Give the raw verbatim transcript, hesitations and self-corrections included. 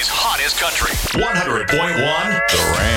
Mississippi's hottest country. one hundred point one The Ram.